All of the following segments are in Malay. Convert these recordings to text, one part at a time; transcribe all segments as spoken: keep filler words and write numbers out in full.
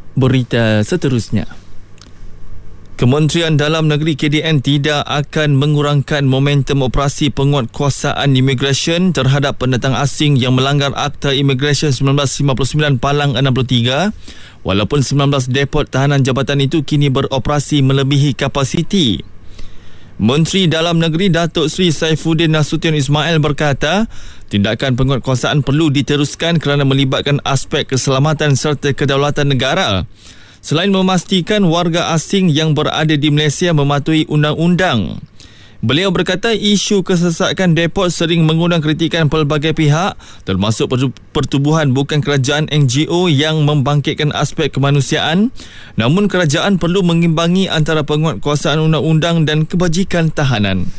Berita seterusnya. Kementerian Dalam Negeri K D N tidak akan mengurangkan momentum operasi penguatkuasaan imigresen terhadap pendatang asing yang melanggar Akta Imigresen seribu sembilan ratus lima puluh sembilan Palang enam puluh tiga, walaupun sembilan belas depot tahanan jabatan itu kini beroperasi melebihi kapasiti. Menteri Dalam Negeri Datuk Seri Saifuddin Nasution Ismail berkata, tindakan penguatkuasaan perlu diteruskan kerana melibatkan aspek keselamatan serta kedaulatan negara. Selain memastikan warga asing yang berada di Malaysia mematuhi undang-undang. Beliau berkata isu kesesakan depot sering mengundang kritikan pelbagai pihak, termasuk pertubuhan bukan kerajaan N G O yang membangkitkan aspek kemanusiaan. Namun kerajaan perlu mengimbangi antara penguatkuasaan undang-undang dan kebajikan tahanan.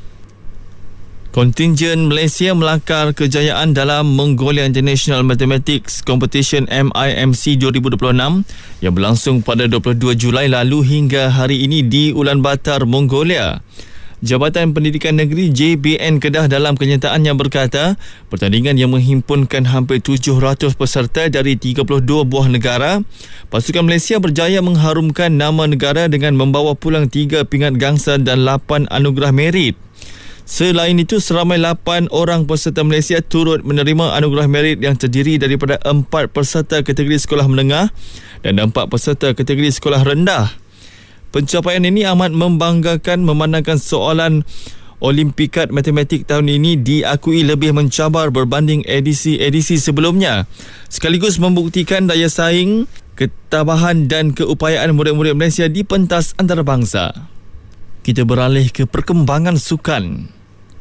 Kontingen Malaysia melakar kejayaan dalam Mongolia International Mathematics Competition M I M C dua ribu dua puluh enam yang berlangsung pada dua puluh dua Julai lalu hingga hari ini di Ulaanbaatar, Mongolia. Jabatan Pendidikan Negeri J B N Kedah dalam kenyataannya berkata, pertandingan yang menghimpunkan hampir tujuh ratus peserta dari tiga puluh dua buah negara, pasukan Malaysia berjaya mengharumkan nama negara dengan membawa pulang tiga pingat gangsa dan lapan anugerah merit. Selain itu, seramai lapan orang peserta Malaysia turut menerima anugerah merit yang terdiri daripada empat peserta kategori sekolah menengah dan empat peserta kategori sekolah rendah. Pencapaian ini amat membanggakan memandangkan soalan Olimpiad Matematik tahun ini diakui lebih mencabar berbanding edisi-edisi sebelumnya, sekaligus membuktikan daya saing, ketabahan dan keupayaan murid-murid Malaysia di pentas antarabangsa. Kita beralih ke perkembangan sukan.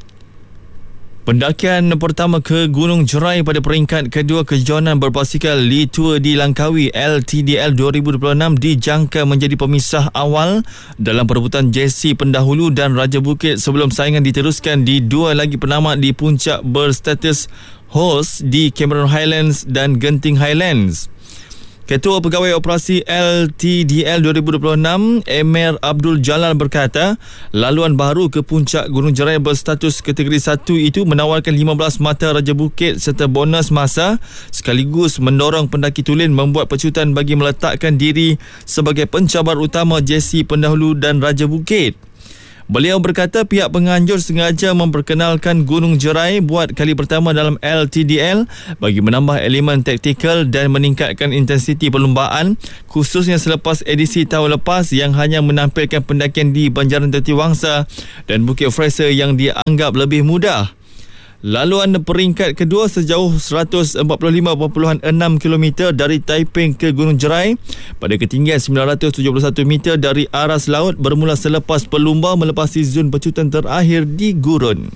Pendakian pertama ke Gunung Jerai pada peringkat kedua kejohanan berbasikal Li Tour di Langkawi L T D L dua ribu dua puluh enam dijangka menjadi pemisah awal dalam perebutan jersey pendahulu dan Raja Bukit sebelum saingan diteruskan di dua lagi penamat di puncak berstatus host di Cameron Highlands dan Genting Highlands. Ketua Pegawai Operasi L T D L dua ribu dua puluh enam, Emir Abdul Jalal berkata, laluan baru ke puncak Gunung Jerai berstatus kategori satu itu menawarkan lima belas mata Raja Bukit serta bonus masa, sekaligus mendorong pendaki tulen membuat pecutan bagi meletakkan diri sebagai pencabar utama jersey pendahulu dan Raja Bukit. Beliau berkata pihak penganjur sengaja memperkenalkan Gunung Jerai buat kali pertama dalam L T D L bagi menambah elemen taktikal dan meningkatkan intensiti perlumbaan, khususnya selepas edisi tahun lepas yang hanya menampilkan pendakian di Banjaran Tetiwangsa dan Bukit Fraser yang dianggap lebih mudah. Laluan peringkat kedua sejauh seratus empat puluh lima perpuluhan enam kilometer dari Taiping ke Gunung Jerai pada ketinggian sembilan ratus tujuh puluh satu meter dari aras laut bermula selepas pelumba melepasi zon pecutan terakhir di gurun.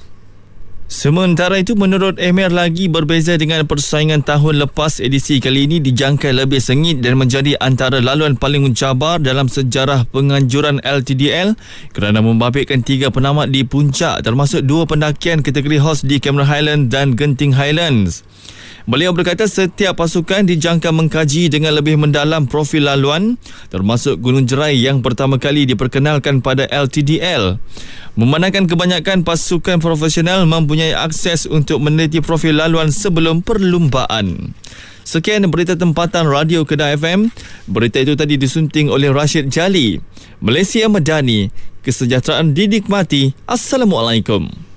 Sementara itu, menurut Emir lagi berbeza dengan persaingan tahun lepas, edisi kali ini dijangka lebih sengit dan menjadi antara laluan paling mencabar dalam sejarah penganjuran L T D L kerana membabitkan tiga penamat di puncak termasuk dua pendakian kategori host di Cameron Highlands dan Genting Highlands. Beliau berkata setiap pasukan dijangka mengkaji dengan lebih mendalam profil laluan, termasuk Gunung Jerai yang pertama kali diperkenalkan pada L T D L. Memandangkan kebanyakan pasukan profesional mempunyai akses untuk meneliti profil laluan sebelum perlumbaan. Sekian berita tempatan Radio Kedah F M. Berita itu tadi disunting oleh Rashid Jali. Malaysia Madani, kesejahteraan dinikmati. Assalamualaikum.